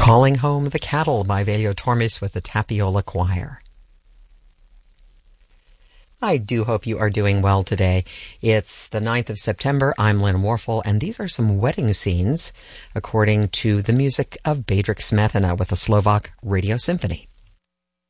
Calling Home the Cattle by Velio Tormes with the Tapiola Choir. I do hope you are doing well today. It's the 9th of September. I'm Lynn Warfel, and these are some wedding scenes according to the music of Bedřich Smetana with the Slovak Radio Symphony.